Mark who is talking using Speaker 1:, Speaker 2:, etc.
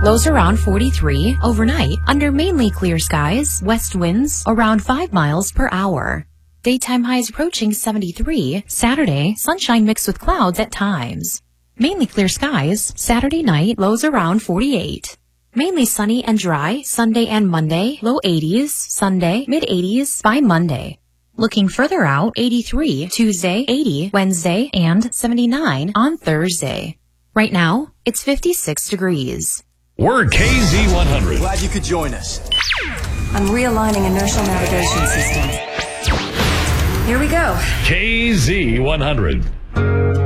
Speaker 1: lows around 43. Overnight, under mainly clear skies, west winds around 5 miles per hour. Daytime highs approaching 73. Saturday, sunshine mixed with clouds at times. Mainly clear skies. Saturday night, lows around 48. Mainly sunny and dry Sunday and Monday, low 80s. Sunday, mid 80s by Monday. Looking further out, 83 Tuesday, 80 Wednesday, and 79 on Thursday. Right now, it's 56 degrees.
Speaker 2: We're KZ100.
Speaker 3: Glad you could join us.
Speaker 4: I'm realigning inertial navigation systems. Here we go.
Speaker 2: KZ100.